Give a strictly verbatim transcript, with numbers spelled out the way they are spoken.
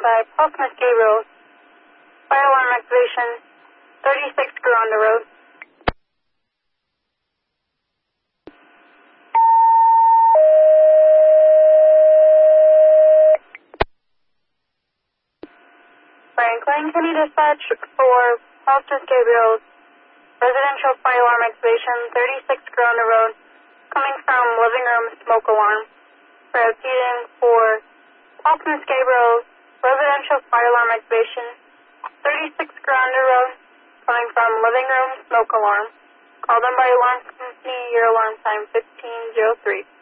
by Paul Smith Gabriel. Fire alarm activation. thirty-six crew on the road. Franklin County Dispatch for Paul Smith Gabriel. Residential fire alarm activation. thirty-six crew on the road. Coming from living room smoke alarm. Proceeding for Paul Smith Gabriel. Residential fire alarm activation. thirty-six crew on the road. Coming from living room smoke alarm. Call them by alarm company. Your alarm time fifteen oh three.